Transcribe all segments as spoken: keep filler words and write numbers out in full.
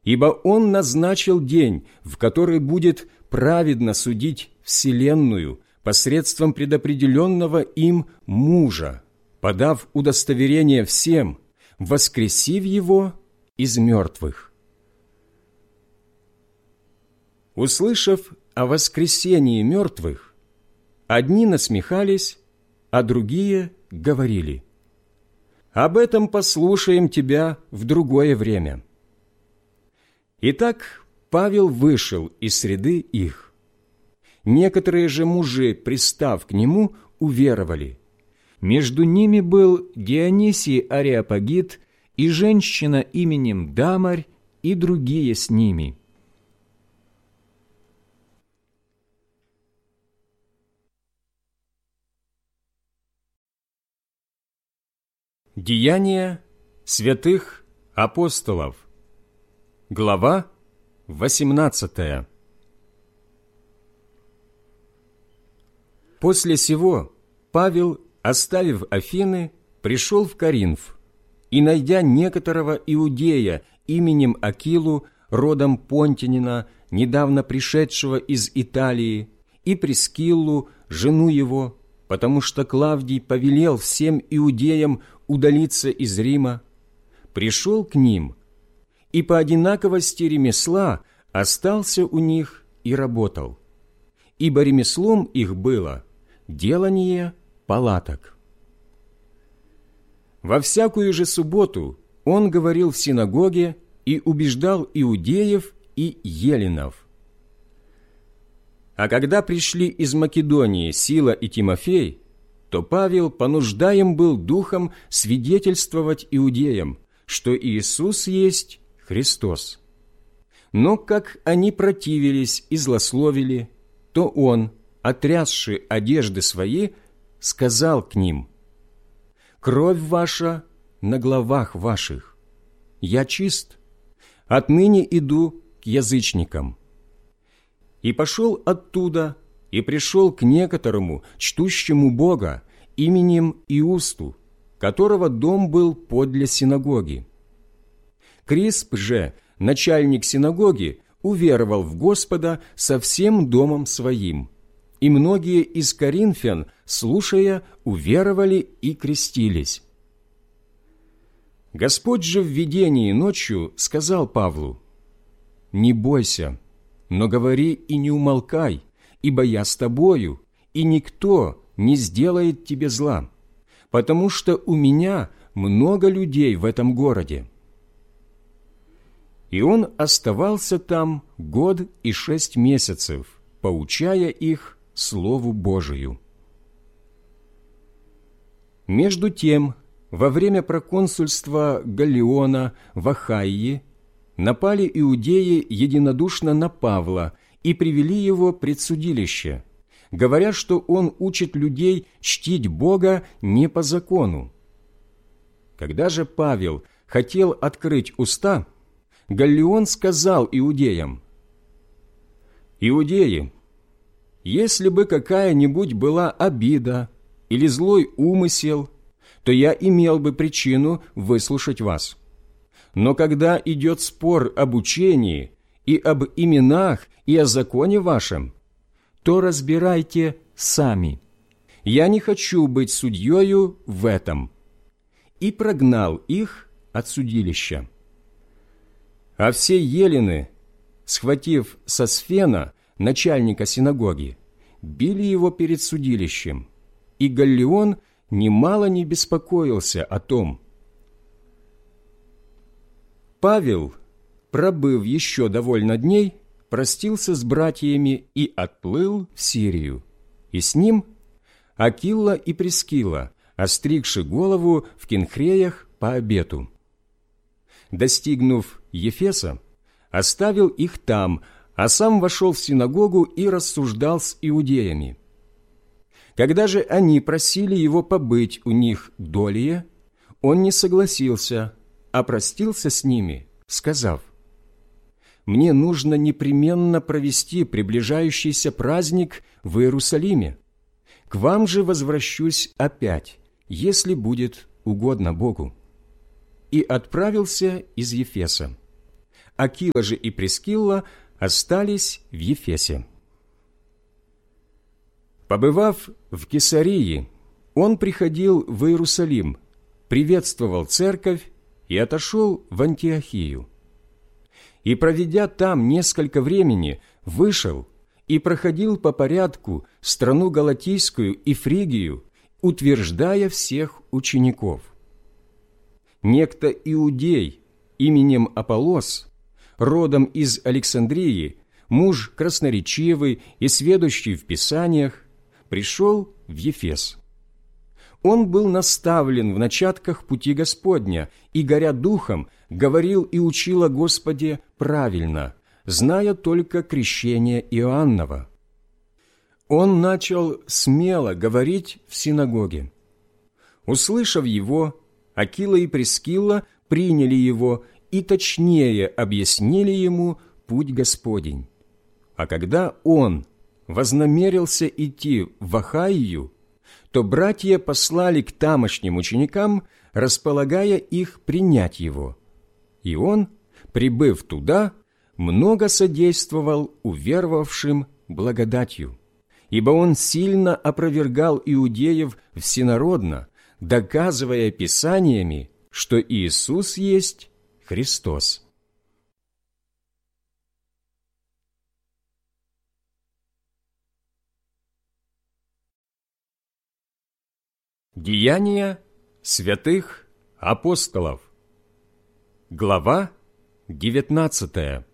ибо Он назначил день, в который будет праведно судить вселенную посредством предопределенного им мужа, подав удостоверение всем, воскресив его из мертвых». Услышав о воскресении мертвых, одни насмехались, а другие говорили: «Об этом послушаем тебя в другое время». Итак, Павел вышел из среды их. Некоторые же мужи, пристав к нему, уверовали. Между ними был Дионисий Ареопагит и женщина именем Дамарь, и другие с ними. Деяния святых апостолов. Глава восемнадцатая. После сего Павел, оставив Афины, пришел в Коринф, и, найдя некоторого иудея именем Акилу, родом Понтянина, недавно пришедшего из Италии, и Прискиллу, жену его, потому что Клавдий повелел всем иудеям удалиться из Рима, пришел к ним и по одинаковости ремесла остался у них и работал, ибо ремеслом их было делание палаток. Во всякую же субботу он говорил в синагоге и убеждал иудеев и еленов. А когда пришли из Македонии Сила и Тимофей, то Павел понуждаем был духом свидетельствовать иудеям, что Иисус есть Христос. Но как они противились и злословили, то он, отрясши одежды свои, сказал к ним: «Кровь ваша на главах ваших. Я чист, отныне иду к язычникам». И пошел оттуда, и пришел к некоторому, чтущему Бога, именем Иусту, которого дом был подле синагоги. Крисп же, начальник синагоги, уверовал в Господа со всем домом своим, и многие из коринфян, слушая, уверовали и крестились. Господь же в видении ночью сказал Павлу: «Не бойся, но говори и не умолкай, ибо я с тобою, и никто не сделает тебе зла, потому что у меня много людей в этом городе». И он оставался там год и шесть месяцев, поучая их Слову Божию. Между тем, во время проконсульства Галлиона в Ахайи напали иудеи единодушно на Павла и привели его пред судилище, говоря, что он учит людей чтить Бога не по закону. Когда же Павел хотел открыть уста, Галлион сказал иудеям: «Иудеи, если бы какая-нибудь была обида или злой умысел, то я имел бы причину выслушать вас. Но когда идет спор об учении и об именах и о законе вашем, то разбирайте сами. Я не хочу быть судьею в этом». И прогнал их от судилища. А все елены, схватив Сосфена, начальника синагоги, били его перед судилищем, и Галлион немало не беспокоился о том. Павел, пробыв еще довольно дней, простился с братьями и отплыл в Сирию, и с ним Акилла и Прискилла, остригши голову в Кенхреях по обету. Достигнув Ефеса, оставил их там, а сам вошел в синагогу и рассуждал с иудеями. Когда же они просили его побыть у них долее, он не согласился, а простился с ними, сказав: «Мне нужно непременно провести приближающийся праздник в Иерусалиме. К вам же возвращусь опять, если будет угодно Богу». И отправился из Ефеса. Акила же и Прискилла остались в Ефесе. Побывав в Кесарии, он приходил в Иерусалим, приветствовал церковь и отошел в Антиохию. И, проведя там несколько времени, вышел и проходил по порядку страну Галатийскую и Фригию, утверждая всех учеников. Некто иудей именем Аполлос, родом из Александрии, муж красноречивый и сведущий в Писаниях, пришел в Ефес. Он был наставлен в начатках пути Господня и, горя духом, говорил и учил о Господе правильно, зная только крещение Иоаннова. Он начал смело говорить в синагоге. Услышав его, Акила и Прискилла приняли его и точнее объяснили ему путь Господень. А когда он вознамерился идти в Ахаию, то братья послали к тамошним ученикам, располагая их принять его. И он, прибыв туда, много содействовал уверовавшим благодатью, ибо он сильно опровергал иудеев всенародно, доказывая Писаниями, что Иисус есть Христос. Деяния святых апостолов. Глава девятнадцатая.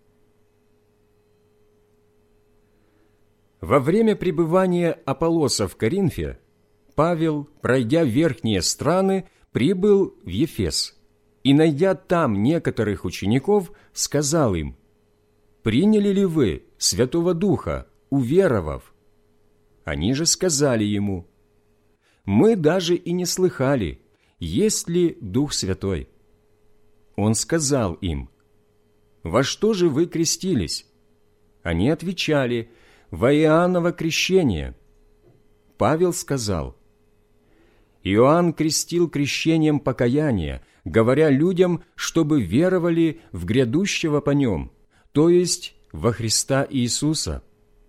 Во время пребывания Аполлоса в Коринфе Павел, пройдя верхние страны, прибыл в Ефес и, найдя там некоторых учеников, сказал им: «Приняли ли вы Святого Духа, уверовав?» Они же сказали ему: «Мы даже и не слыхали, есть ли Дух Святой». Он сказал им: «Во что же вы крестились?» Они отвечали: «Во Иоанново крещение». Павел сказал: «Иоанн крестил крещением покаяния, говоря людям, чтобы веровали в грядущего по нем, то есть во Христа Иисуса».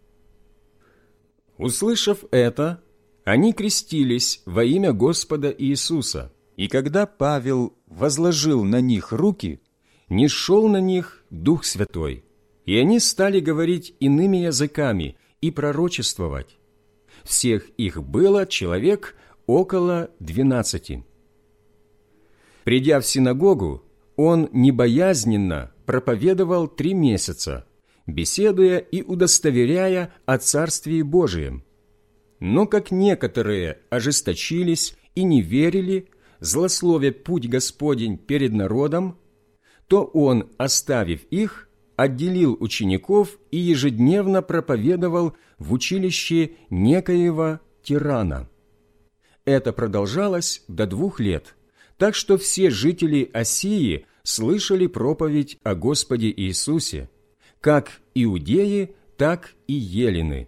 Услышав это, они крестились во имя Господа Иисуса, и когда Павел возложил на них руки, нишел на них Дух Святой, и они стали говорить иными языками и пророчествовать. Всех их было человек около двенадцати. Придя в синагогу, он небоязненно проповедовал три месяца, беседуя и удостоверяя о Царствии Божием. Но как некоторые ожесточились и не верили, злословя путь Господень перед народом, то он, оставив их, отделил учеников и ежедневно проповедовал в училище некоего Тирана. Это продолжалось до двух лет, так что все жители Асии слышали проповедь о Господе Иисусе, как иудеи, так и елены.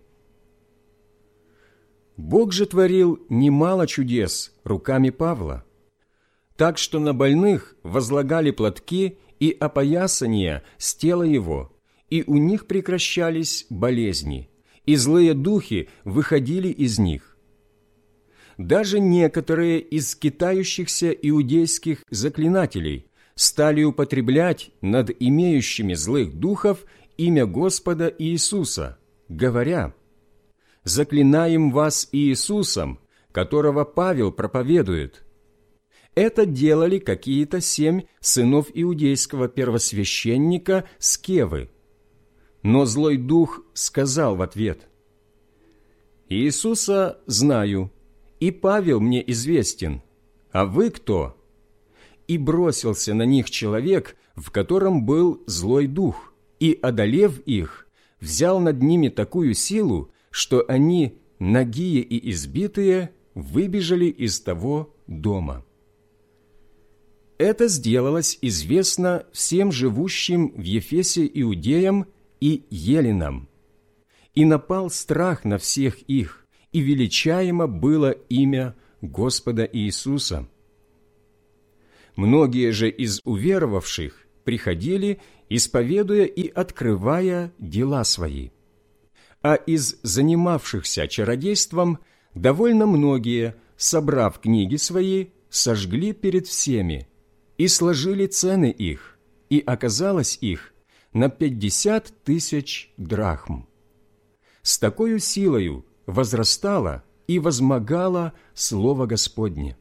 Бог же творил немало чудес руками Павла, так что на больных возлагали платки и опоясания с тела его, и у них прекращались болезни, и злые духи выходили из них. Даже некоторые из скитающихся иудейских заклинателей стали употреблять над имеющими злых духов имя Господа Иисуса, говоря: «Заклинаем вас Иисусом, которого Павел проповедует». Это делали какие-то семь сынов иудейского первосвященника Скевы. Но злой дух сказал в ответ: «Иисуса знаю, и Павел мне известен, а вы кто?» И бросился на них человек, в котором был злой дух, и, одолев их, взял над ними такую силу, что они, нагие и избитые, выбежали из того дома. Это сделалось известно всем живущим в Ефесе иудеям и еленам. И напал страх на всех их, и величаемо было имя Господа Иисуса. Многие же из уверовавших приходили исповедуя и открывая дела свои. А из занимавшихся чародейством довольно многие, собрав книги свои, сожгли перед всеми и сложили цены их, и оказалось их на пятьдесят тысяч драхм. С такою силою возрастало и возмогало Слово Господне.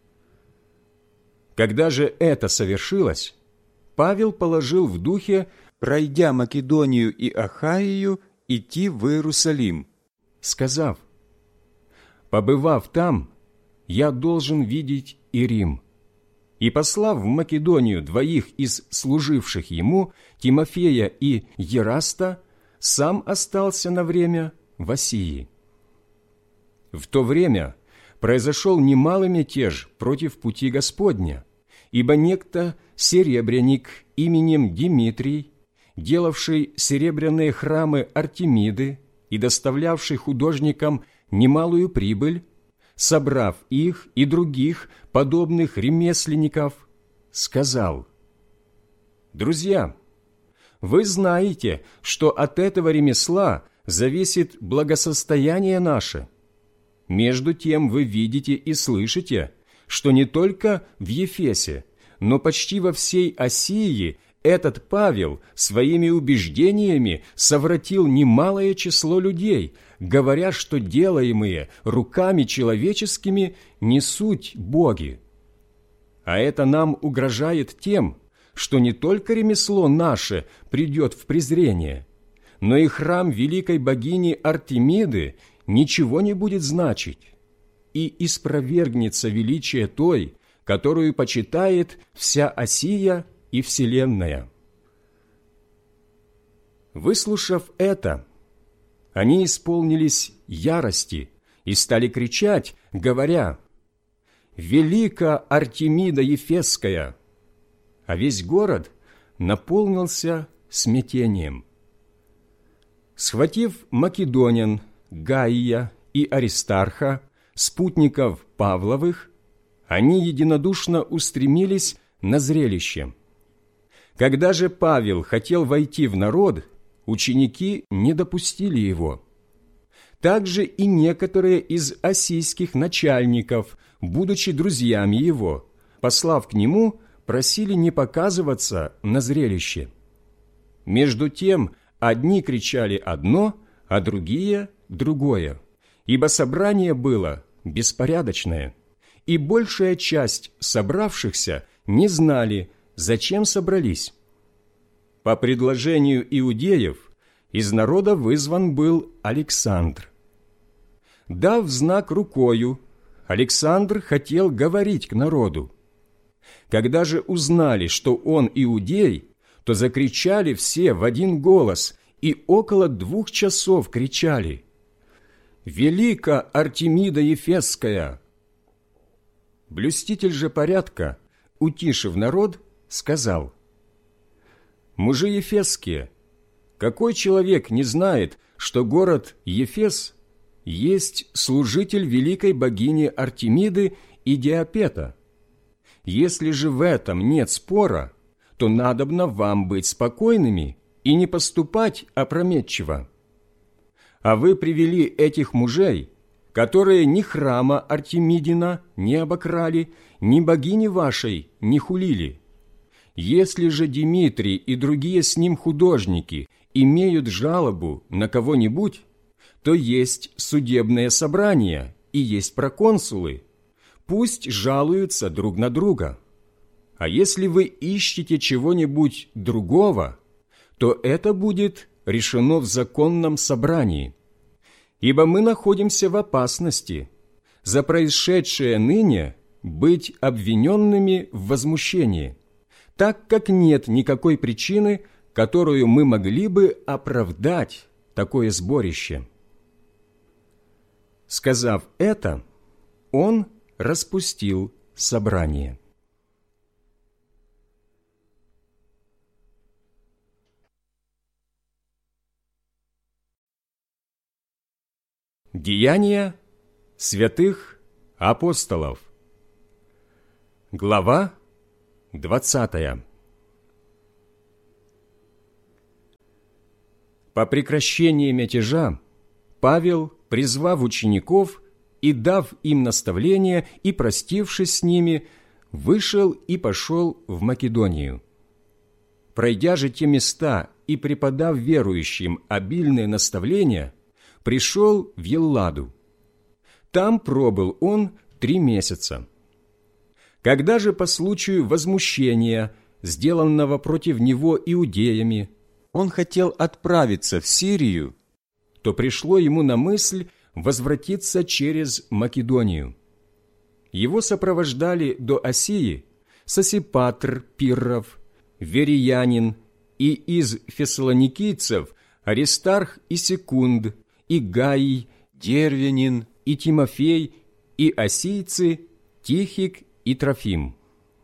Когда же это совершилось, Павел положил в духе, пройдя Македонию и Ахаию, идти в Иерусалим, сказав: «Побывав там, я должен видеть и Рим». И, послав в Македонию двоих из служивших ему, Тимофея и Ераста, сам остался на время в Асии. В то время произошел немалый мятеж против пути Господня, ибо некто серебряник именем Димитрий, делавший серебряные храмы Артемиды и доставлявший художникам немалую прибыль, собрав их и других подобных ремесленников, сказал: «Друзья, вы знаете, что от этого ремесла зависит благосостояние наше. Между тем вы видите и слышите, что не только в Ефесе, но почти во всей Асии этот Павел своими убеждениями совратил немалое число людей, говоря, что делаемые руками человеческими не суть боги. А это нам угрожает тем, что не только ремесло наше придет в презрение, но и храм великой богини Артемиды ничего не будет значить, и испровергнется величие той, которую почитает вся Асия и вселенная». Выслушав это, они исполнились ярости и стали кричать, говоря: «Велика Артемида Ефесская!» А весь город наполнился смятением. Схватив македонян Гаия и Аристарха, спутников Павловых, они единодушно устремились на зрелище. Когда же Павел хотел войти в народ, ученики не допустили его. Также и некоторые из ассийских начальников, будучи друзьями его, послав к нему, просили не показываться на зрелище. Между тем одни кричали одно, а другие – другое, ибо собрание было беспорядочное, и большая часть собравшихся не знали, зачем собрались. По предложению иудеев из народа вызван был Александр. Дав знак рукою, Александр хотел говорить к народу. Когда же узнали, что он иудей, то закричали все в один голос, и около двух часов кричали: «Велика Артемида Ефесская!» Блюститель же порядка, утишив народ, сказал: «Мужи ефесские, какой человек не знает, что город Ефес есть служитель великой богини Артемиды и Диапета? Если же в этом нет спора, то надобно вам быть спокойными и не поступать опрометчиво. А вы привели этих мужей, которые ни храма Артемидина не обокрали, ни богини вашей не хулили. Если же Димитрий и другие с ним художники имеют жалобу на кого-нибудь, то есть судебное собрание и есть проконсулы. Пусть жалуются друг на друга. А если вы ищете чего-нибудь другого, то это будет решено в законном собрании. Ибо мы находимся в опасности за происшедшее ныне быть обвиненными в возмущении, так как нет никакой причины, которую мы могли бы оправдать такое сборище». Сказав это, он распустил собрание. Деяния святых апостолов. Глава двадцатая. По прекращении мятежа Павел, призвав учеников и дав им наставление, и простившись с ними, вышел и пошел в Македонию. Пройдя же те места и преподав верующим обильное наставление, пришел в Елладу. Там пробыл он три месяца. Когда же по случаю возмущения, сделанного против него иудеями, он хотел отправиться в Сирию, то пришло ему на мысль возвратиться через Македонию. Его сопровождали до Осии Сосипатр Пирров, Вериянин, и из фессалоникийцев Аристарх и Секунд, и Гаий, Дервянин, и Тимофей, и осийцы Тихик и Трофим.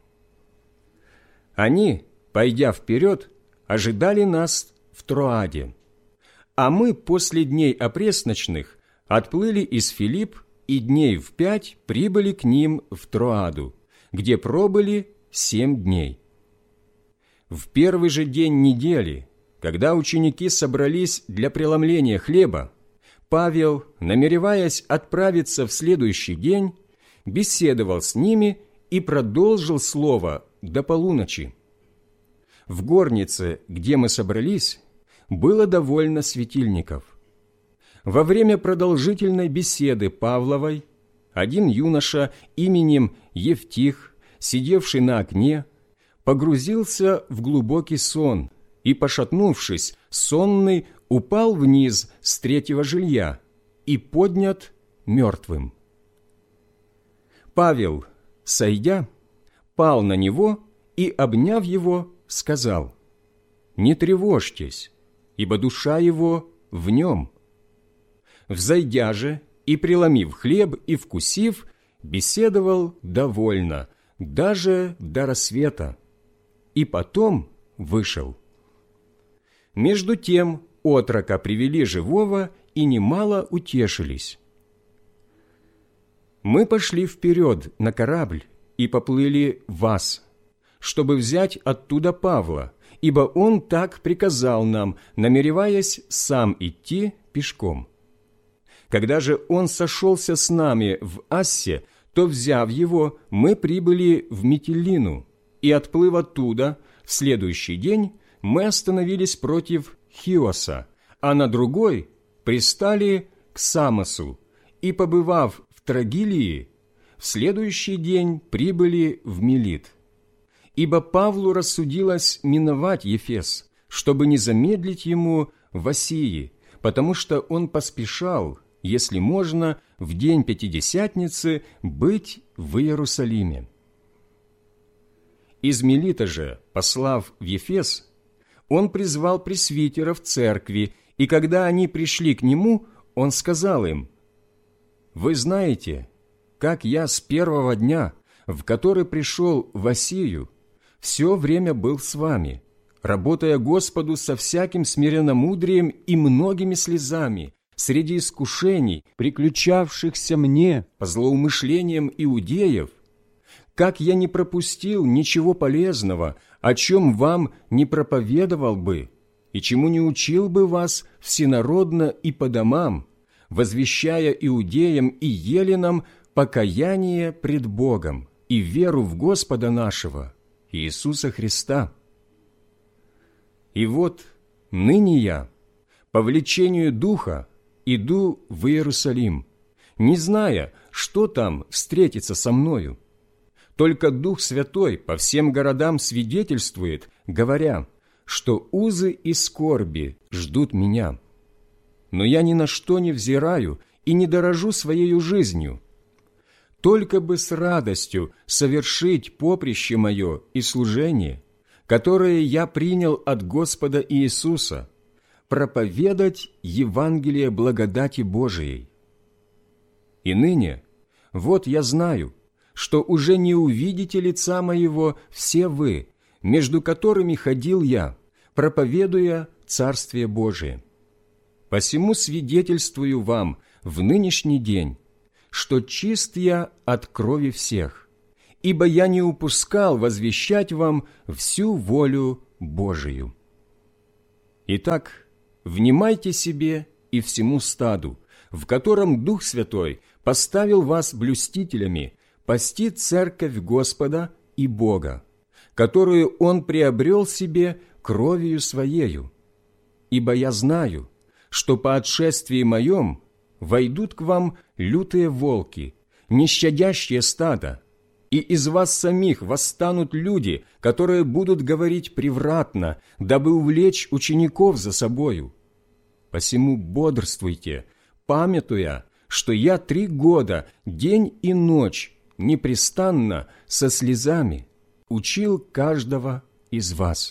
Они, пойдя вперед, ожидали нас в Троаде, а мы после дней опресночных отплыли из Филипп и дней в пять прибыли к ним в Троаду, где пробыли семь дней. В первый же день недели, когда ученики собрались для преломления хлеба, Павел, намереваясь отправиться в следующий день, беседовал с ними и продолжил слово до полуночи. В горнице, где мы собрались, было довольно светильников. Во время продолжительной беседы Павловой один юноша именем Евтих, сидевший на окне, погрузился в глубокий сон и, пошатнувшись, сонный, упал вниз с третьего жилья и поднят мертвым. Павел, сойдя, пал на него и, обняв его, сказал: «Не тревожьтесь, ибо душа его в нем». Взойдя же и, преломив хлеб и вкусив, беседовал довольно, даже до рассвета, и потом вышел. Между тем отрока привели живого и немало утешились. Мы пошли вперед на корабль и поплыли в Ас, чтобы взять оттуда Павла, ибо он так приказал нам, намереваясь сам идти пешком. Когда же он сошелся с нами в Ассе, то, взяв его, мы прибыли в Митилину, и, отплыв оттуда, в следующий день мы остановились против Хиоса, а на другой пристали к Самосу, и, побывав в Трогилии, в следующий день прибыли в Милит. Ибо Павлу рассудилось миновать Ефес, чтобы не замедлить ему в Осии, потому что он поспешал, если можно, в день Пятидесятницы быть в Иерусалиме. Из Милита же, послав в Ефес, он призвал пресвитеров церкви, и когда они пришли к нему, он сказал им: «Вы знаете, как я с первого дня, в который пришел в Осию, все время был с вами, работая Господу со всяким смиренномудрием и многими слезами, среди искушений, приключавшихся мне по злоумышлениям иудеев, как я не пропустил ничего полезного, о чем вам не проповедовал бы, и чему не учил бы вас всенародно и по домам, возвещая иудеям и еленам покаяние пред Богом и веру в Господа нашего, Иисуса Христа. И вот ныне я, по влечению Духа, иду в Иерусалим, не зная, что там встретится со мною. Только Дух Святой по всем городам свидетельствует, говоря, что узы и скорби ждут меня. Но я ни на что не взираю и не дорожу своею жизнью. Только бы с радостью совершить поприще мое и служение, которое я принял от Господа Иисуса, проповедать Евангелие благодати Божией. И ныне, вот я знаю, что уже не увидите лица моего все вы, между которыми ходил я, проповедуя Царствие Божие. Посему свидетельствую вам в нынешний день, что чист я от крови всех, ибо я не упускал возвещать вам всю волю Божию. Итак, внимайте себе и всему стаду, в котором Дух Святой поставил вас блюстителями, пасти церковь Господа и Бога, которую Он приобрел себе кровью Своею. Ибо я знаю, что по отшествии Моем войдут к вам лютые волки, нещадящие стадо, и из вас самих восстанут люди, которые будут говорить превратно, дабы увлечь учеников за собою. Посему бодрствуйте, памятуя, что я три года, день и ночь, непрестанно, со слезами, учил каждого из вас.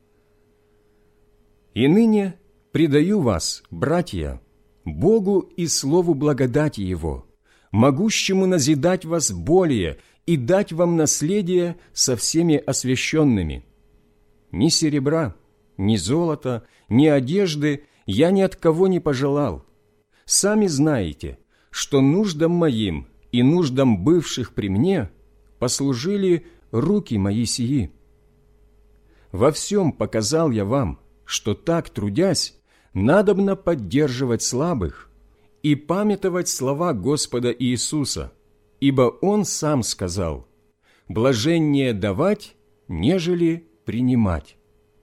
И ныне предаю вас, братья, Богу и Слову благодати Его, могущему назидать вас более и дать вам наследие со всеми освященными. Ни серебра, ни золота, ни одежды я ни от кого не пожелал. Сами знаете, что нуждам моим и нуждам бывших при мне послужили руки мои сии. Во всем показал я вам, что так, трудясь, надобно поддерживать слабых и памятовать слова Господа Иисуса, ибо Он сам сказал: «Блаженнее давать, нежели принимать».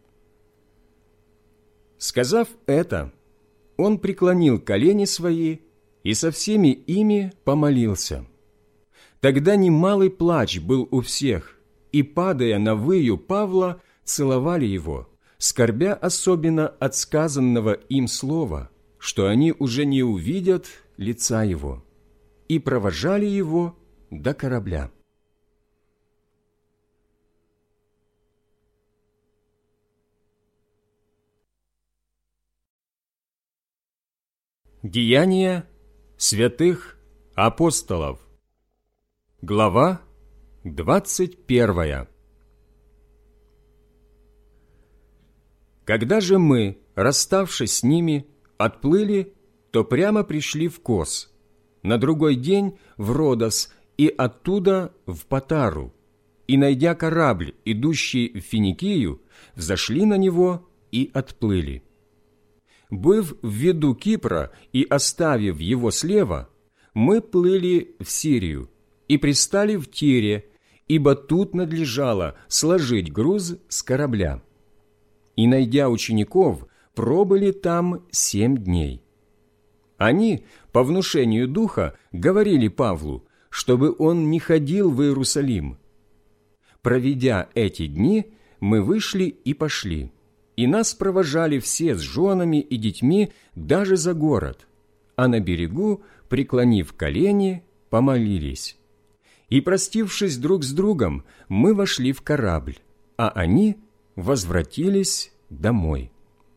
Сказав это, Он преклонил колени свои и со всеми ими помолился. Тогда немалый плач был у всех, и, падая на выю Павла, целовали его, скорбя особенно от сказанного им слова, что они уже не увидят лица его, и провожали его до корабля. Деяния святых апостолов. Глава двадцать первая. Когда же мы, расставшись с ними, отплыли, то прямо пришли в Кос, на другой день в Родос и оттуда в Патару, и, найдя корабль, идущий в Финикию, взошли на него и отплыли. Быв в виду Кипра и оставив его слева, мы плыли в Сирию и пристали в Тире, ибо тут надлежало сложить груз с корабля. И, найдя учеников, пробыли там семь дней. Они, по внушению Духа, говорили Павлу, чтобы он не ходил в Иерусалим. Проведя эти дни, мы вышли и пошли, и нас провожали все с женами и детьми даже за город, а на берегу, преклонив колени, помолились. И, простившись друг с другом, мы вошли в корабль, а они возвратились домой.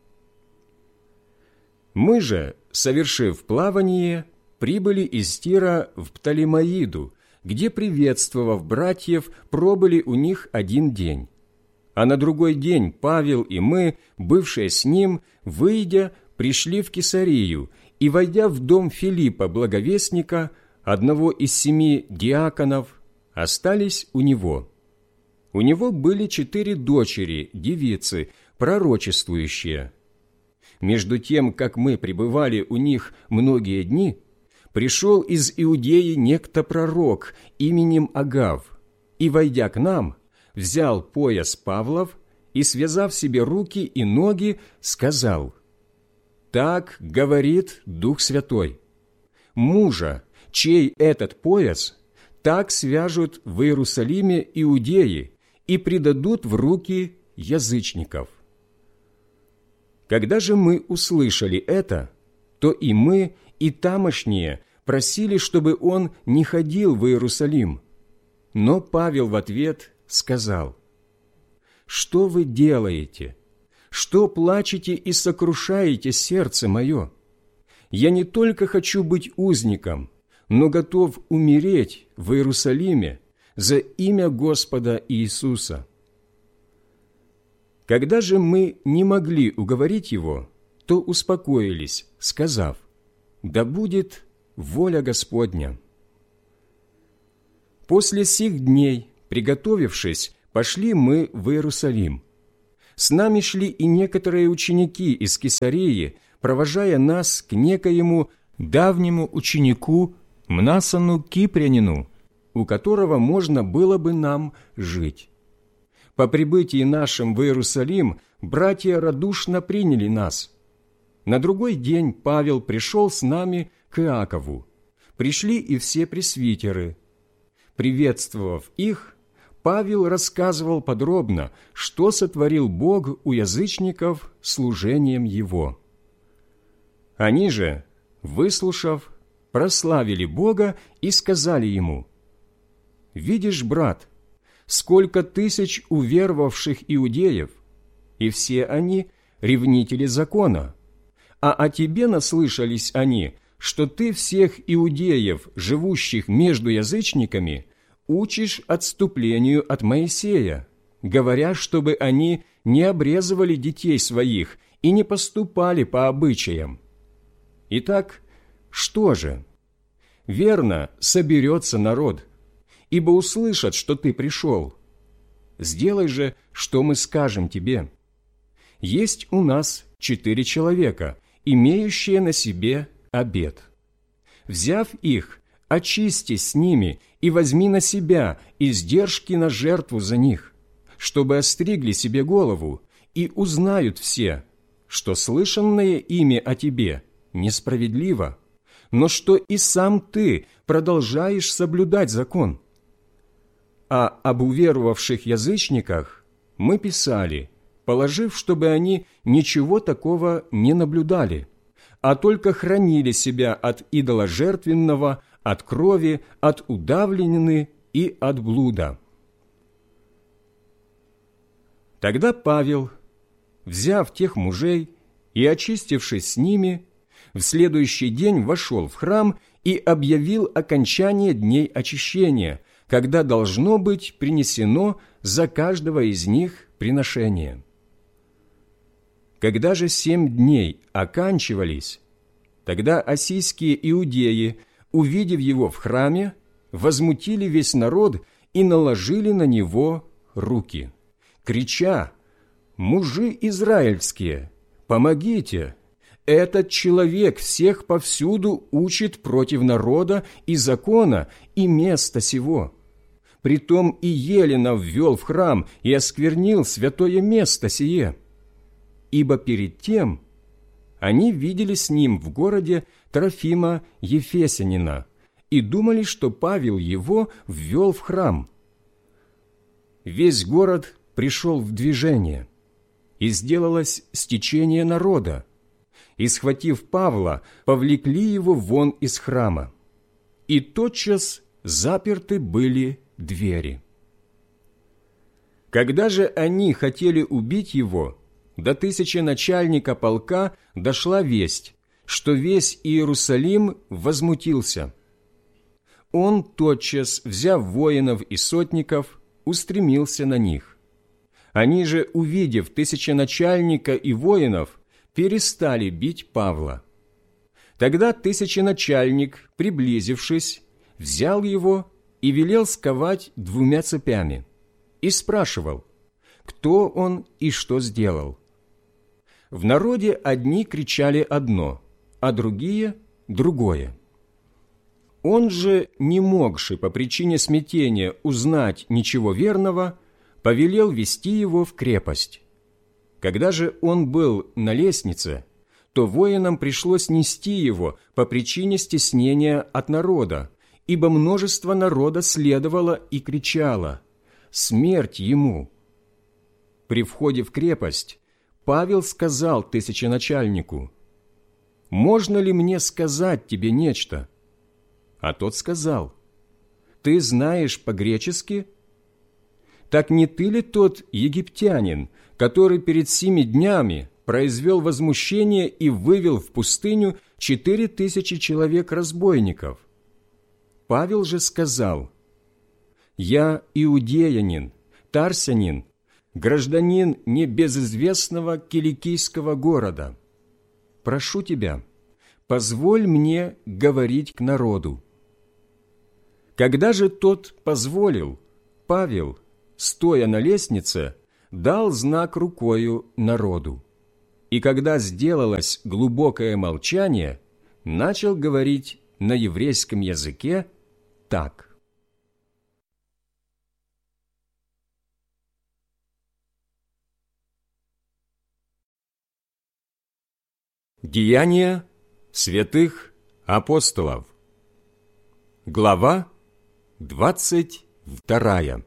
Мы же, совершив плавание, прибыли из Тира в Птолемаиду, где, приветствовав братьев, пробыли у них один день. А на другой день Павел и мы, бывшие с ним, выйдя, пришли в Кесарию и, войдя в дом Филиппа Благовестника, одного из семи диаконов, остались у него. У него были четыре дочери, девицы, пророчествующие. Между тем, как мы пребывали у них многие дни, пришел из Иудеи некто пророк именем Агав, и, войдя к нам, взял пояс Павлов и, связав себе руки и ноги, сказал: «Так говорит Дух Святой, мужа, чей этот пояс, так свяжут в Иерусалиме иудеи и предадут в руки язычников». Когда же мы услышали это, то и мы, и тамошние просили, чтобы он не ходил в Иерусалим. Но Павел в ответ сказал: «Что вы делаете? Что плачете и сокрушаете сердце мое? Я не только хочу быть узником, но готов умереть в Иерусалиме за имя Господа Иисуса». Когда же мы не могли уговорить его, то успокоились, сказав: «Да будет воля Господня». После сих дней, приготовившись, пошли мы в Иерусалим. С нами шли и некоторые ученики из Кесарии, провожая нас к некоему давнему ученику Мнасону Кипрянину, у которого можно было бы нам жить. По прибытии нашим в Иерусалим братья радушно приняли нас. На другой день Павел пришел с нами к Иакову. Пришли и все пресвитеры. Приветствовав их, Павел рассказывал подробно, что сотворил Бог у язычников служением Его. Они же, выслушав, прославили Бога и сказали ему: «Видишь, брат, сколько тысяч уверовавших иудеев, и все они ревнители закона, а о тебе наслышались они, что ты всех иудеев, живущих между язычниками, учишь отступлению от Моисея, говоря, чтобы они не обрезывали детей своих и не поступали по обычаям. Итак, что же? Верно, соберется народ, ибо услышат, что ты пришел. Сделай же, что мы скажем тебе. Есть у нас четыре человека, имеющие на себе обет. Взяв их, очистись с ними и возьми на себя издержки на жертву за них, чтобы остригли себе голову, и узнают все, что слышанное ими о тебе несправедливо, но что и сам ты продолжаешь соблюдать закон. А об уверовавших язычниках мы писали, положив, чтобы они ничего такого не наблюдали, а только хранили себя от идоложертвенного, от крови, от удавленины и от блуда. Тогда Павел, взяв тех мужей и очистившись с ними, в следующий день вошел в храм и объявил окончание дней очищения, когда должно быть принесено за каждого из них приношение. Когда же семь дней оканчивались, тогда ассийские иудеи, увидев его в храме, возмутили весь народ и наложили на него руки, крича: «Мужи израильские, помогите! Этот человек всех повсюду учит против народа и закона и места сего. Притом и Елена ввел в храм и осквернил святое место сие. Ибо перед тем они видели с ним в городе Трофима Ефесянина и думали, что Павел его ввел в храм. Весь город пришел в движение, и сделалось стечение народа, и, схватив Павла, повлекли его вон из храма, и тотчас заперты были двери. Когда же они хотели убить его, до тысяченачальника полка дошла весть, что весь Иерусалим возмутился. Он тотчас, взяв воинов и сотников, устремился на них. Они же, увидев тысяченачальника и воинов, перестали бить Павла. Тогда тысяченачальник, приблизившись, взял его и велел сковать двумя цепями, и спрашивал, кто он и что сделал. В народе одни кричали одно, а другие – другое. Он же, не могши по причине смятения узнать ничего верного, повелел вести его в крепость. Когда же он был на лестнице, то воинам пришлось нести его по причине стеснения от народа, ибо множество народа следовало и кричало: «Смерть ему!». При входе в крепость Павел сказал тысяченачальнику: «Можно ли мне сказать тебе нечто?» А тот сказал: «Ты знаешь по-гречески? Так не ты ли тот египтянин, который перед семи днями произвел возмущение и вывел в пустыню четыре тысячи человек-разбойников?» Павел же сказал: «Я иудеянин, тарсянин, гражданин небезызвестного киликийского города. Прошу тебя, позволь мне говорить к народу». Когда же тот позволил, Павел, стоя на лестнице, дал знак рукою народу. и когда сделалось глубокое молчание, начал говорить на еврейском языке так. Деяния святых апостолов. Глава двадцать вторая.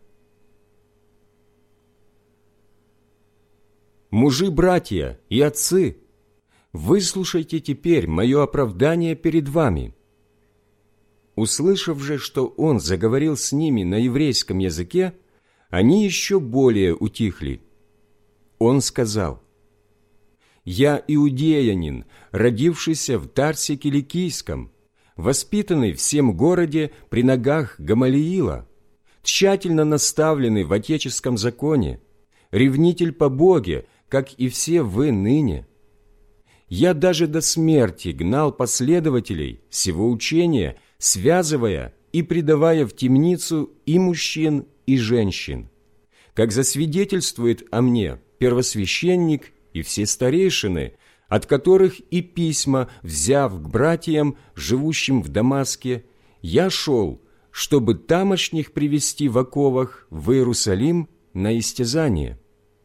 Мужи-братья и отцы, выслушайте теперь мое оправдание перед вами. Услышав же, что он заговорил с ними на еврейском языке, они еще более утихли. Он сказал: «Я иудеянин, родившийся в Тарсе Киликийском, воспитанный в сем городе при ногах Гамалиила, тщательно наставленный в отеческом законе, ревнитель по Боге, как и все вы ныне. Я даже до смерти гнал последователей сего учения, связывая и предавая в темницу и мужчин, и женщин, как засвидетельствует о мне первосвященник и все старейшины, от которых и письма, взяв к братьям, живущим в Дамаске, я шел, чтобы тамошних привести в оковах в Иерусалим на истязание.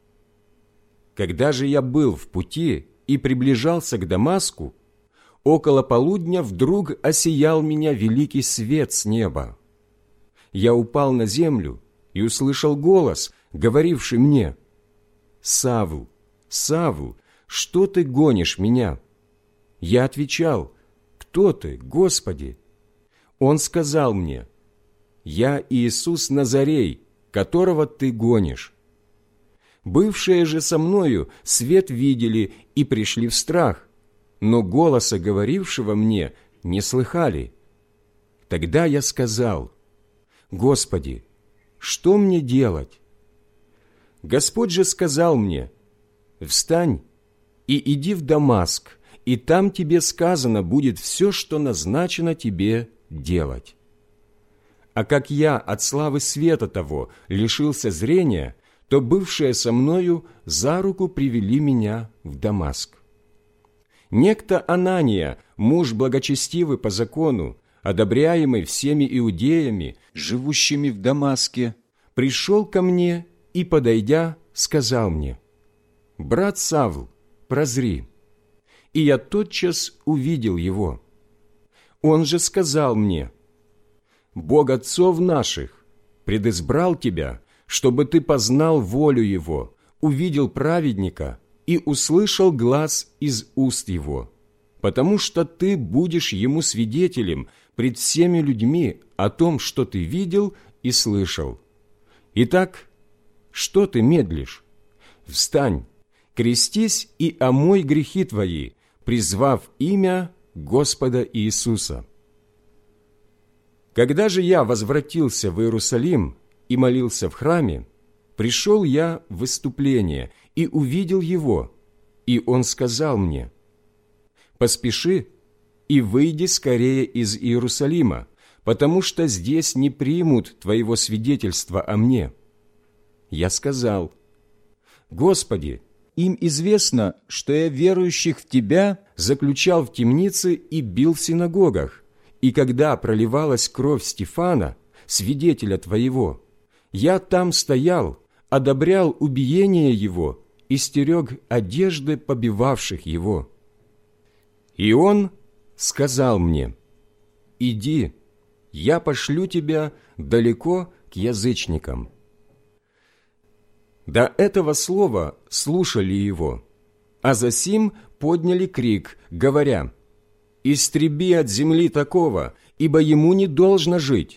Когда же я был в пути и приближался к Дамаску, около полудня вдруг осиял меня великий свет с неба. Я упал на землю и услышал голос, говоривший мне: «Савл, Савл, что ты гонишь меня?» Я отвечал: «Кто ты, Господи?» Он сказал мне: «Я Иисус Назарей, которого ты гонишь». Бывшие же со мною свет видели и пришли в страх, но голоса говорившего мне не слыхали. Тогда я сказал: «Господи, что мне делать?» Господь же сказал мне: «Встань и иди в Дамаск, и там тебе сказано будет все, что назначено тебе делать». А как я от славы света того лишился зрения, то бывшие со мною за руку привели меня в Дамаск. Некто Анания, муж благочестивый по закону, одобряемый всеми иудеями, живущими в Дамаске, пришел ко мне и, подойдя, сказал мне: «Брат Савл, прозри». И я тотчас увидел его. Он же сказал мне: «Бог отцов наших предизбрал тебя, чтобы ты познал волю Его, увидел праведника и услышал глас из уст Его, потому что ты будешь Ему свидетелем пред всеми людьми о том, что ты видел и слышал. Итак, что ты медлишь? Встань, крестись и омой грехи твои, призвав имя Господа Иисуса». Когда же я возвратился в Иерусалим и молился в храме, пришел я в выступление и увидел его, и он сказал мне: «Поспеши и выйди скорее из Иерусалима, потому что здесь не примут твоего свидетельства о мне». Я сказал: «Господи, им известно, что я верующих в Тебя заключал в темнице и бил в синагогах, и когда проливалась кровь Стефана, свидетеля Твоего, я там стоял, одобрял убиение его и стерег одежды побивавших его». И он сказал мне: «Иди, я пошлю тебя далеко к язычникам». До этого слова слушали его, а засим подняли крик, говоря: «Истреби от земли такого, ибо ему не должно жить».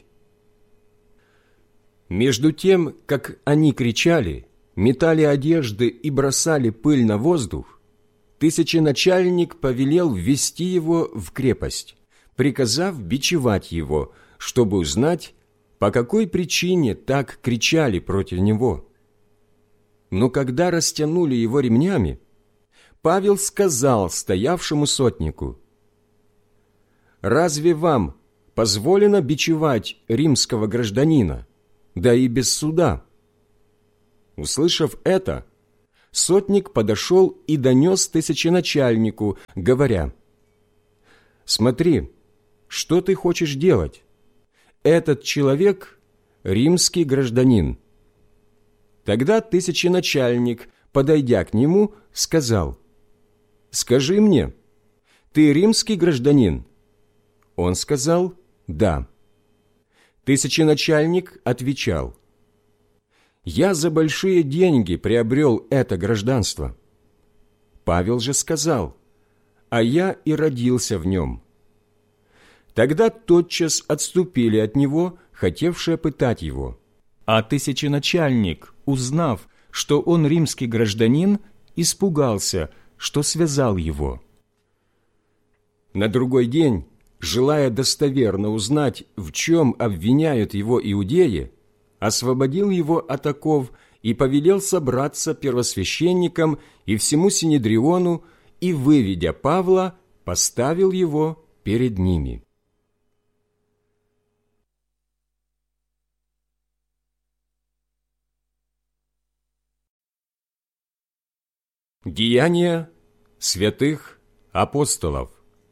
Между тем, как они кричали, метали одежды и бросали пыль на воздух, тысяченачальник повелел ввести его в крепость, приказав бичевать его, чтобы узнать, по какой причине так кричали против него. Но когда растянули его ремнями, Павел сказал стоявшему сотнику: «Разве вам позволено бичевать римского гражданина, да и без суда?» Услышав это, сотник подошел и донес тысяченачальнику, говоря: «Смотри, что ты хочешь делать? Этот человек – римский гражданин». Тогда тысяченачальник, подойдя к нему, сказал: «Скажи мне, ты римский гражданин?» Он сказал: «Да». Тысяченачальник отвечал: «Я за большие деньги приобрел это гражданство». Павел же сказал: «А я и родился в нем». Тогда тотчас отступили от него, хотевшие пытать его. А тысяченачальник, узнав, что он римский гражданин, испугался, что связал его. На другой день, желая достоверно узнать, в чем обвиняют его иудеи, освободил его от оков и повелел собраться первосвященникам и всему синедриону, и, выведя Павла, поставил его перед ними. Деяния святых апостолов.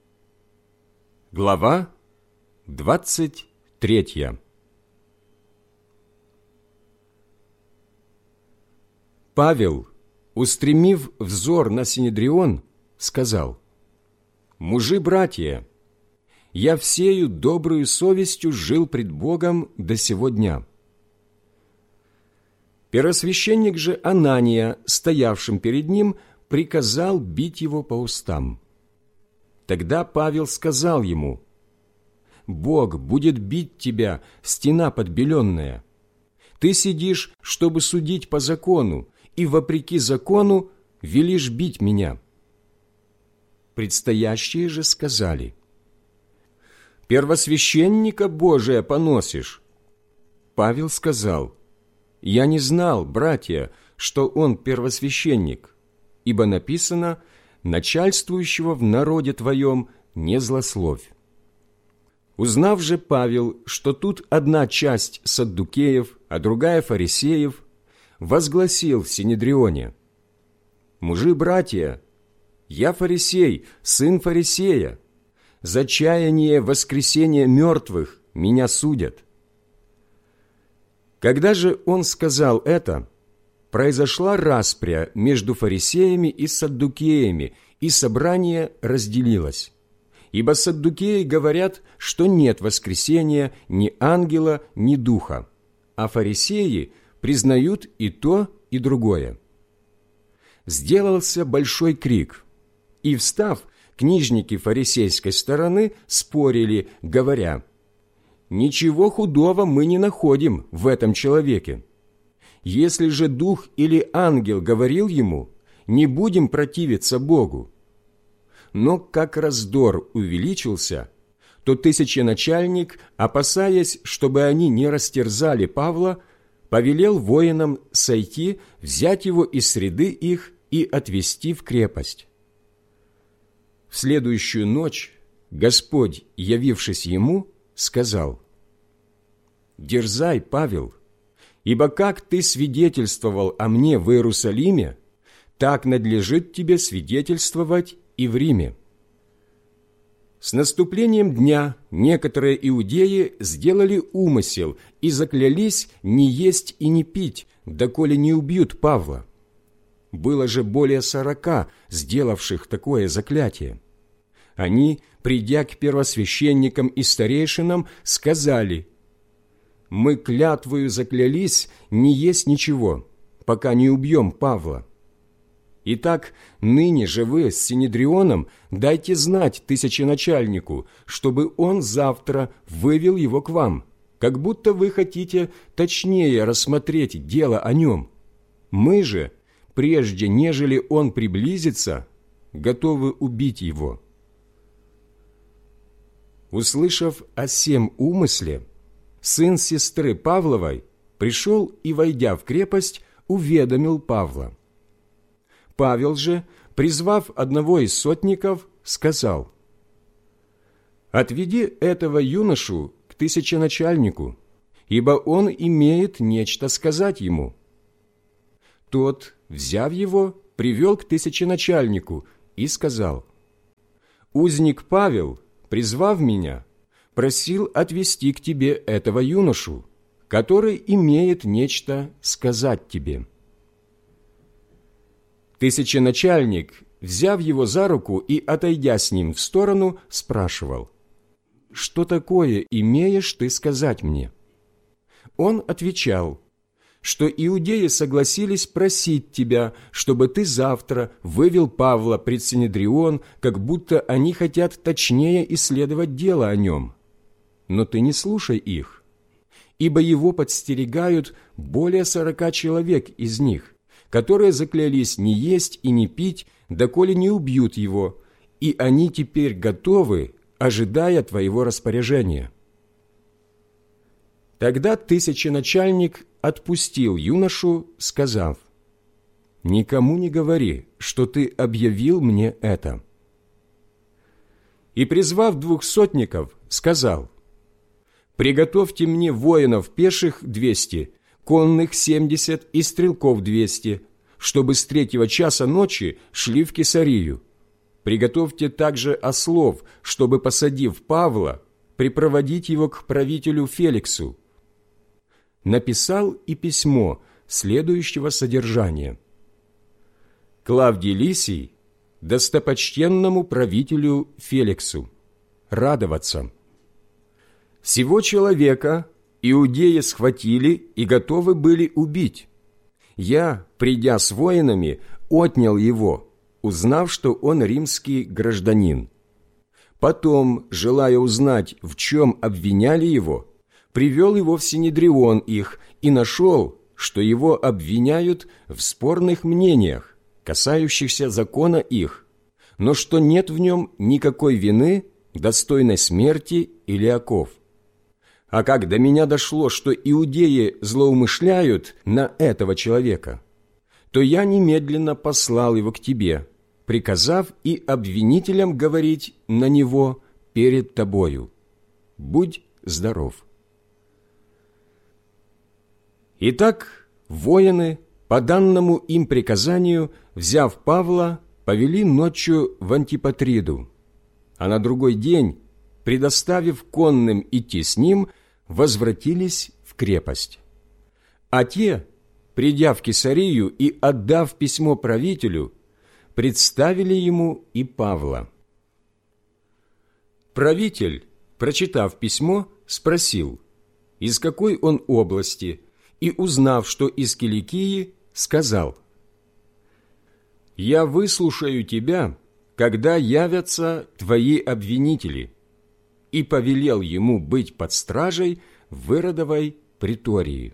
Глава двадцать третья. Павел, устремив взор на синедрион, сказал: «Мужи-братья, я всею доброю совестью жил пред Богом до сего дня». Первосвященник же Анания, стоявшим перед ним, приказал бить его по устам. Тогда Павел сказал ему: «Бог будет бить тебя, стена подбеленная. Ты сидишь, чтобы судить по закону, и, вопреки закону, велишь бить меня». Предстоящие же сказали: «Первосвященника Божия поносишь». Павел сказал: «Я не знал, братья, что он первосвященник, ибо написано: начальствующего в народе твоем не злословь». Узнав же Павел, что тут одна часть саддукеев, а другая фарисеев, возгласил в синедрионе: «Мужи-братья, я фарисей, сын фарисея, за чаяние воскресения мертвых меня судят». Когда же он сказал это, произошла распря между фарисеями и саддукеями, и собрание разделилось. Ибо саддукеи говорят, что нет воскресения ни ангела, ни духа, а фарисеи признают и то, и другое. Сделался большой крик, и, встав, книжники фарисейской стороны спорили, говоря: «Ничего худого мы не находим в этом человеке. Если же дух или ангел говорил ему, не будем противиться Богу». Но как раздор увеличился, то тысяченачальник, опасаясь, чтобы они не растерзали Павла, повелел воинам сойти, взять его из среды их и отвести в крепость. В следующую ночь Господь, явившись ему, сказал: «Дерзай, Павел, ибо как ты свидетельствовал о мне в Иерусалиме, так надлежит тебе свидетельствовать и в Риме». С наступлением дня некоторые иудеи сделали умысел и заклялись не есть и не пить, доколе не убьют Павла. Было же более сорока, сделавших такое заклятие. Они, придя к первосвященникам и старейшинам, сказали: «Мы клятвою заклялись не есть ничего, пока не убьем Павла. Итак, ныне же вы с синедрионом дайте знать тысяченачальнику, чтобы он завтра вывел его к вам, как будто вы хотите точнее рассмотреть дело о нем. Мы же, прежде нежели он приблизится, готовы убить его». Услышав о сем умысле, сын сестры Павловой пришел и, войдя в крепость, уведомил Павла. Павел же, призвав одного из сотников, сказал: «Отведи этого юношу к тысяченачальнику, ибо он имеет нечто сказать ему». Тот, взяв его, привел к тысяченачальнику и сказал: «Узник Павел, призвав меня, просил отвести к тебе этого юношу, который имеет нечто сказать тебе». Тысяченачальник, взяв его за руку и отойдя с ним в сторону, спрашивал: «Что такое имеешь ты сказать мне?» Он отвечал, что иудеи согласились просить тебя, чтобы ты завтра вывел Павла пред Синедрион, как будто они хотят точнее исследовать дело о нем. Но ты не слушай их, ибо его подстерегают более сорока человек из них, которые заклялись не есть и не пить, доколе не убьют его, и они теперь готовы, ожидая твоего распоряжения». Тогда тысяченачальник отпустил юношу, сказав: «Никому не говори, что ты объявил мне это». И, призвав двух сотников, сказал: «Приготовьте мне воинов пеших двести, конных семьдесят и стрелков двести, чтобы с третьего часа ночи шли в Кесарию. Приготовьте также ослов, чтобы, посадив Павла, припроводить его к правителю Феликсу». Написал и письмо следующего содержания: «Клавдий Лисий, достопочтенному правителю Феликсу, радоваться. Сего человека иудеи схватили и готовы были убить. Я, придя с воинами, отнял его, узнав, что он римский гражданин. Потом, желая узнать, в чем обвиняли его, привел его в Синедрион их и нашел, что его обвиняют в спорных мнениях, касающихся закона их, но что нет в нем никакой вины, достойной смерти или оков. А как до меня дошло, что иудеи злоумышляют на этого человека, то я немедленно послал его к тебе, приказав и обвинителям говорить на него перед тобою. Будь здоров». Итак, воины, по данному им приказанию, взяв Павла, повели ночью в Антипатриду, а на другой день, предоставив конным идти с ним, возвратились в крепость. А те, придя в Кесарию и отдав письмо правителю, представили ему и Павла. Правитель, прочитав письмо, спросил, из какой он области, и, узнав, что из Киликии, сказал: «Я выслушаю тебя, когда явятся твои обвинители», и повелел ему быть под стражей в Иродовой притории.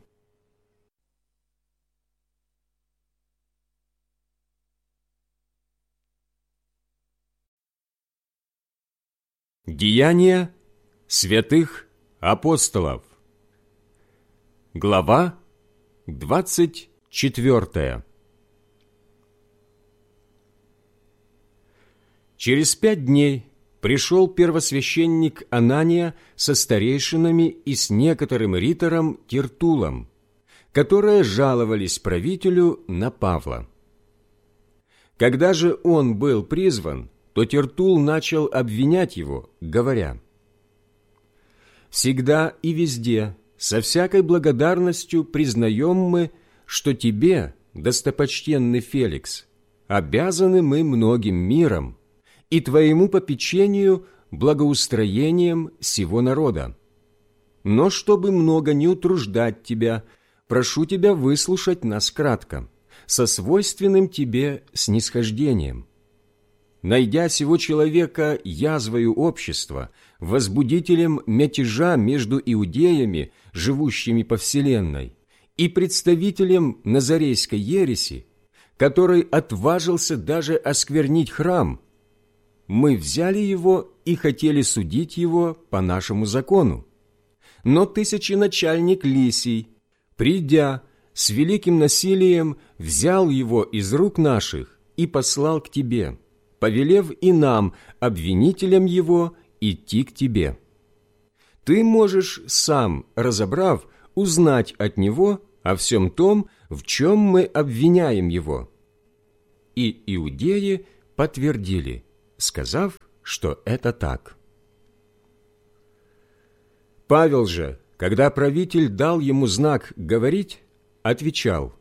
Деяния святых апостолов. Глава двадцать четвертая. Через пять дней пришел первосвященник Анания со старейшинами и с некоторым ритором Тертулом, которые жаловались правителю на Павла. Когда же он был призван, то Тертул начал обвинять его, говоря: «Всегда и везде, со всякой благодарностью признаем мы, что тебе, достопочтенный Феликс, обязаны мы многим миром и твоему попечению благоустроением сего народа. Но чтобы много не утруждать тебя, прошу тебя выслушать нас кратко, со свойственным тебе снисхождением. Найдя сего человека язвою общества, возбудителем мятежа между иудеями, живущими по вселенной, и представителем назарейской ереси, который отважился даже осквернить храм, мы взяли его и хотели судить его по нашему закону. Но тысяченачальник Лисий, придя, с великим насилием взял его из рук наших и послал к тебе, повелев и нам, обвинителям его, идти к тебе. Ты можешь сам, разобрав, узнать от него о всем том, в чем мы обвиняем его, и иудеи подтвердили, сказав, что это так. Павел же, когда правитель дал ему знак говорить, отвечал: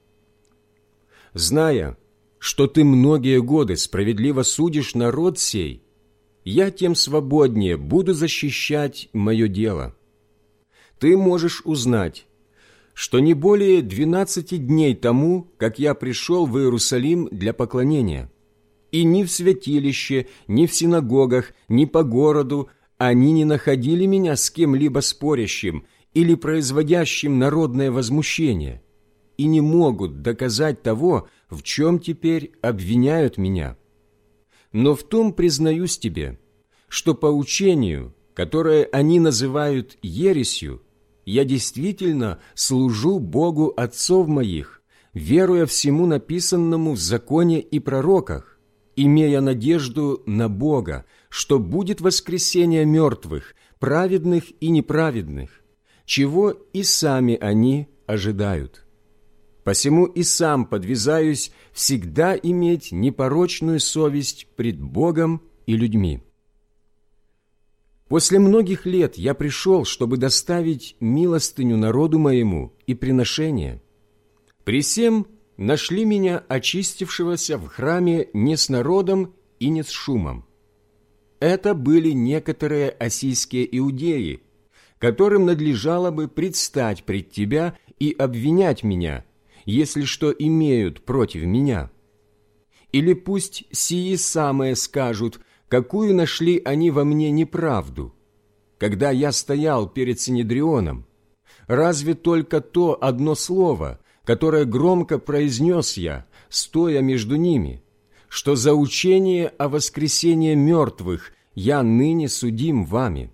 «Зная, что ты многие годы справедливо судишь народ сей, я тем свободнее буду защищать мое дело. Ты можешь узнать, что не более двенадцати дней тому, как я пришел в Иерусалим для поклонения, и ни в святилище, ни в синагогах, ни по городу они не находили меня с кем-либо спорящим или производящим народное возмущение, и не могут доказать того, в чем теперь обвиняют меня. Но в том признаюсь тебе, что по учению, которое они называют ересью, я действительно служу Богу отцов моих, веруя всему написанному в законе и пророках, имея надежду на Бога, что будет воскресение мертвых, праведных и неправедных, чего и сами они ожидают. Посему и сам подвязаюсь всегда иметь непорочную совесть пред Богом и людьми. После многих лет я пришел, чтобы доставить милостыню народу моему и приношение. При сем нашли меня очистившегося в храме не с народом и не с шумом. Это были некоторые ассийские иудеи, которым надлежало бы предстать пред тебя и обвинять меня, если что имеют против меня. Или пусть сии самые скажут, какую нашли они во мне неправду, когда я стоял перед Синедрионом. Разве только то одно слово, которое громко произнес я, стоя между ними, что за учение о воскресении мертвых я ныне судим вами».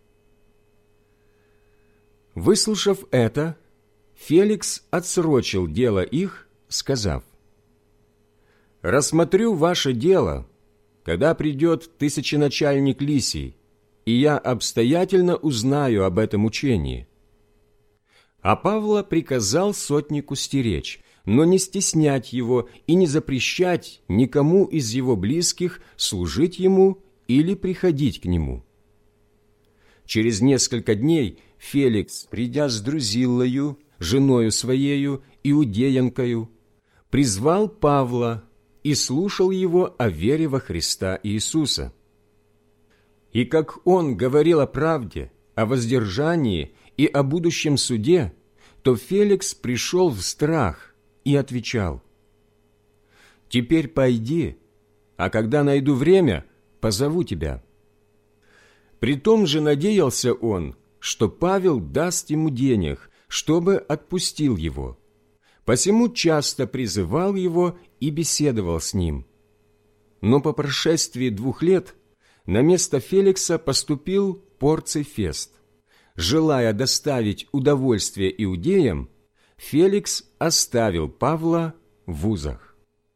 Выслушав это, Феликс отсрочил дело их, сказав: «Рассмотрю ваше дело, когда придет тысяченачальник Лисий, и я обстоятельно узнаю об этом учении». А Павла приказал сотнику стеречь, но не стеснять его и не запрещать никому из его близких служить ему или приходить к нему. Через несколько дней Феликс, придя с Друзиллою, женою своею, иудеянкою, призвал Павла и слушал его о вере во Христа Иисуса. И как он говорил о правде, о воздержании и о будущем суде, то Феликс пришел в страх и отвечал: «Теперь пойди, а когда найду время, позову тебя». Притом же надеялся он, что Павел даст ему денег, чтобы отпустил его. Посему часто призывал его и беседовал с ним. Но по прошествии двух лет на место Феликса поступил Порций Фест. Желая доставить удовольствие иудеям, Феликс оставил Павла в узах.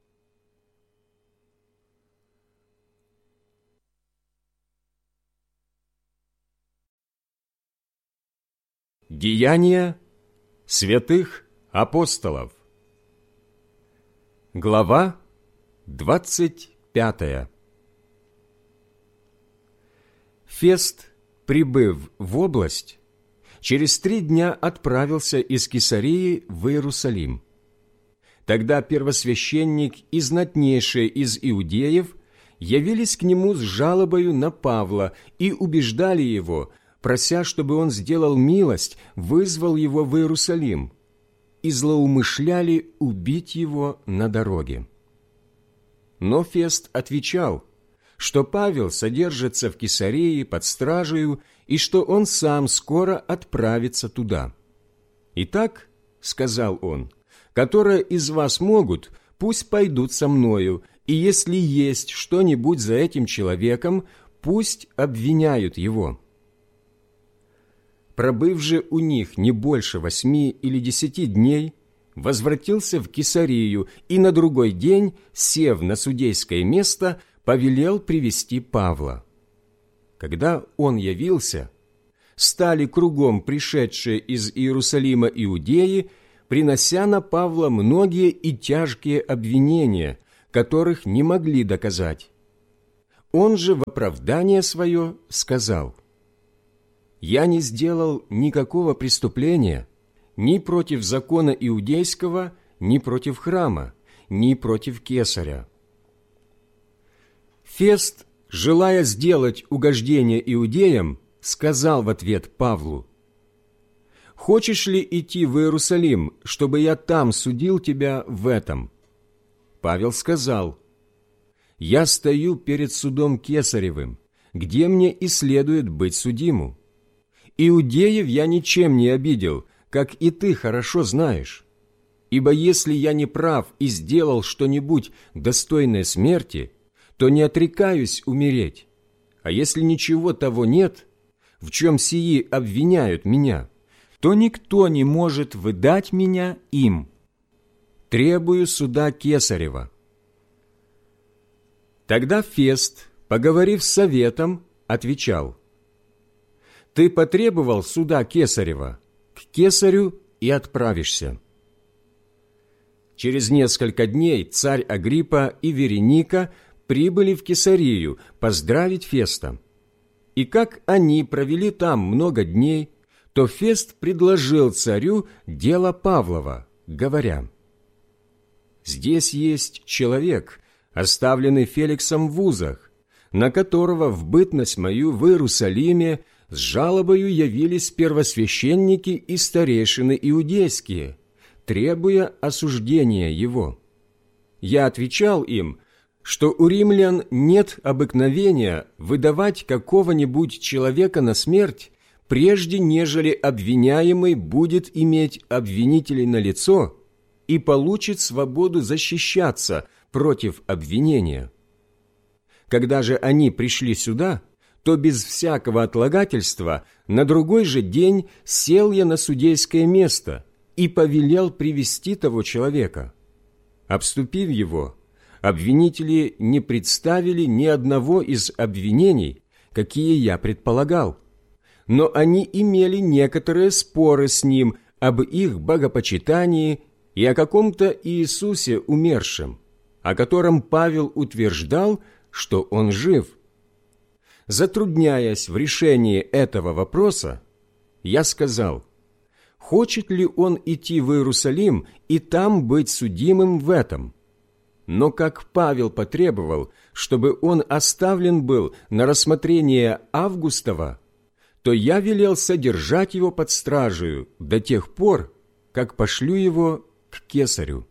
Деяния святых апостолов. Глава двадцать пятая. Фест, прибыв в область, через три дня отправился из Кесарии в Иерусалим. Тогда первосвященник и знатнейшие из иудеев явились к нему с жалобою на Павла и убеждали его, прося, чтобы он сделал милость, вызвал его в Иерусалим, и злоумышляли убить его на дороге. Но Фест отвечал, что Павел содержится в Кесарии под стражею и что он сам скоро отправится туда. «Итак, — сказал он, — которые из вас могут, пусть пойдут со мною, и если есть что-нибудь за этим человеком, пусть обвиняют его». Пробыв же у них не больше восьми или десяти дней, возвратился в Кесарию и на другой день, сев на судейское место, повелел привести Павла. Когда он явился, стали кругом пришедшие из Иерусалима иудеи, принося на Павла многие и тяжкие обвинения, которых не могли доказать. Он же в оправдание свое сказал: «Я не сделал никакого преступления ни против закона иудейского, ни против храма, ни против кесаря». Фест, желая сделать угождение иудеям, сказал в ответ Павлу: «Хочешь ли идти в Иерусалим, чтобы я там судил тебя в этом?» Павел сказал: «Я стою перед судом Кесаревым, где мне и следует быть судиму. Иудеев я ничем не обидел, как и ты хорошо знаешь. Ибо если я не прав и сделал что-нибудь достойное смерти, то не отрекаюсь умереть. А если ничего того нет, в чем сии обвиняют меня, то никто не может выдать меня им. Требую суда Кесарева». Тогда Фест, поговорив с советом, отвечал: «Ты потребовал суда Кесарева, к Кесарю и отправишься». Через несколько дней царь Агриппа и Вереника прибыли в Кесарию поздравить Феста. И как они провели там много дней, то Фест предложил царю дело Павлова, говоря: «Здесь есть человек, оставленный Феликсом в узах, на которого в бытность мою в Иерусалиме с жалобою явились первосвященники и старейшины иудейские, требуя осуждения его. Я отвечал им, что у римлян нет обыкновения выдавать какого-нибудь человека на смерть, прежде нежели обвиняемый будет иметь обвинителей налицо и получит свободу защищаться против обвинения. Когда же они пришли сюда, то без всякого отлагательства на другой же день сел я на судейское место и повелел привести того человека. Обступив его, обвинители не представили ни одного из обвинений, какие я предполагал, но они имели некоторые споры с ним об их богопочитании и о каком-то Иисусе умершем, о котором Павел утверждал, что он жив. Затрудняясь в решении этого вопроса, я сказал: хочет ли он идти в Иерусалим и там быть судимым в этом? Но как Павел потребовал, чтобы он оставлен был на рассмотрение Августова, то я велел содержать его под стражею до тех пор, как пошлю его к Кесарю.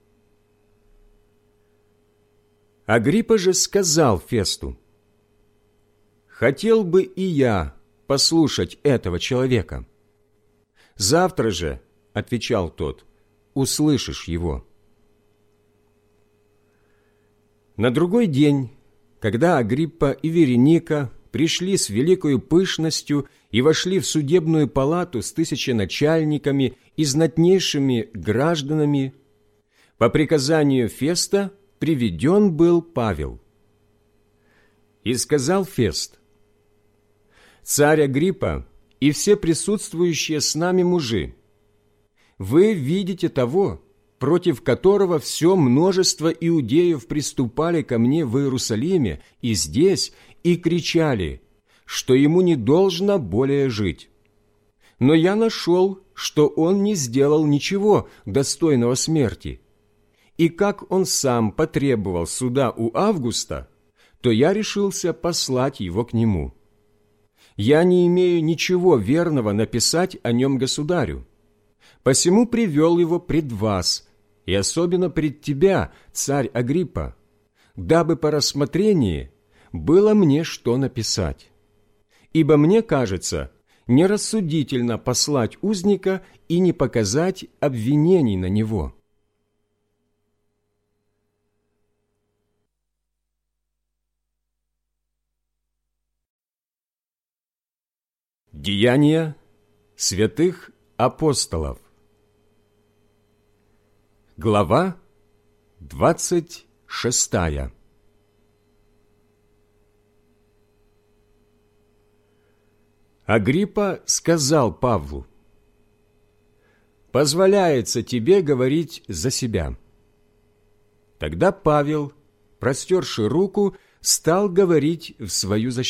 Агриппа же сказал Фесту: «Хотел бы и я послушать этого человека». «Завтра же, — отвечал тот, — услышишь его». На другой день, когда Агриппа и Вереника пришли с великою пышностью и вошли в судебную палату с тысяченачальниками и знатнейшими гражданами, по приказанию Феста приведен был Павел. И сказал Фест: «Царь Агриппа и все присутствующие с нами мужи, вы видите того, против которого все множество иудеев приступали ко мне в Иерусалиме и здесь, и кричали, что ему не должно более жить. Но я нашел, что он не сделал ничего достойного смерти. И как он сам потребовал суда у Августа, то я решился послать его к нему. Я не имею ничего верного написать о нем государю, посему привел его пред вас, и особенно пред тебя, царь Агриппа, дабы по рассмотрении было мне что написать. Ибо мне кажется, нерассудительно послать узника и не показать обвинений на него». Деяния святых апостолов. Глава двадцать шестая. Агриппа сказал Павлу: «Позволяется тебе говорить за себя». Тогда Павел, простерши руку, стал говорить в свою защиту: